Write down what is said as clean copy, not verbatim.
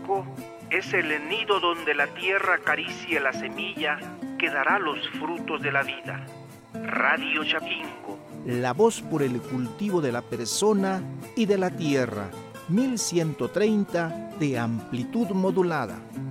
Chapingo es el nido donde la tierra acaricia la semilla que dará los frutos de la vida. Radio Chapingo. La voz por el cultivo de la persona y de la tierra. 1130 de amplitud modulada.